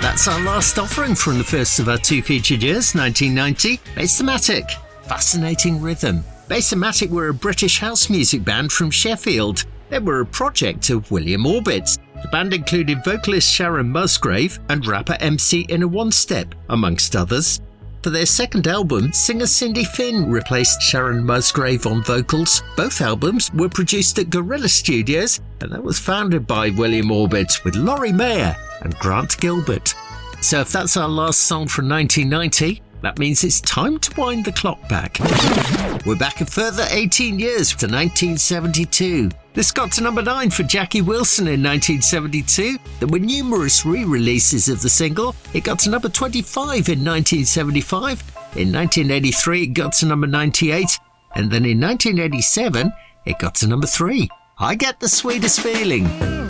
That's our last offering from the first of our two featured years, 1990, Bassomatic. Fascinating rhythm. Bassomatic were a British house music band from Sheffield. They were a project of William Orbit. The band included vocalist Sharon Musgrave and rapper MC Inner One Step, amongst others. For their second album, singer Cindy Finn replaced Sharon Musgrave on vocals. Both albums were produced at Gorilla Studios, and that was founded by William Orbit with Laurie Mayer and Grant Gilbert. So if that's our last song from 1990, that means it's time to wind the clock back. We're back a further 18 years to 1972. This got to number 9 for Jackie Wilson in 1972. There were numerous re-releases of the single. It got to number 25 in 1975. In 1983, it got to number 98. And then in 1987, it got to number 3. I Get the Sweetest Feeling.